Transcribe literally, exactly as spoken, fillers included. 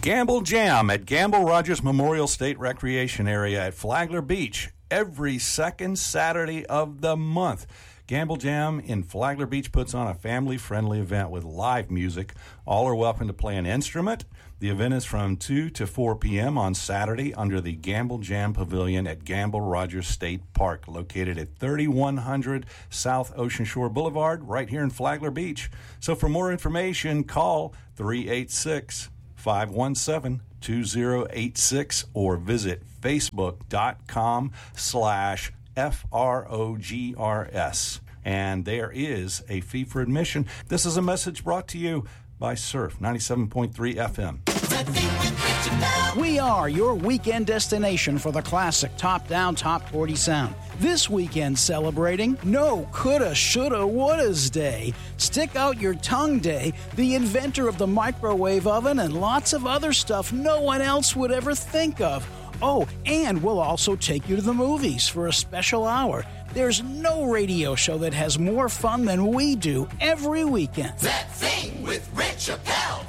Gamble Jam at Gamble Rogers Memorial State Recreation Area at Flagler Beach every second Saturday of the month. Gamble Jam in Flagler Beach puts on a family-friendly event with live music. All are welcome to play an instrument. The event is from two to four p.m. on Saturday under the Gamble Jam Pavilion at Gamble Rogers State Park, located at thirty-one hundred South Ocean Shore Boulevard, right here in Flagler Beach. So for more information, call three eight six, five one seven, two zero eight six or visit facebook.com slash F-R-O-G-R-S. And there is a fee for admission. This is a message brought to you by Surf ninety-seven point three F M. We are your weekend destination for the classic top-down, top forty sound. This weekend celebrating No Coulda, Shoulda, Woulda's Day, Stick Out Your Tongue Day, the inventor of the microwave oven, and lots of other stuff no one else would ever think of. Oh, and we'll also take you to the movies for a special hour. There's no radio show that has more fun than we do every weekend. That Thing with Rich Chappelle.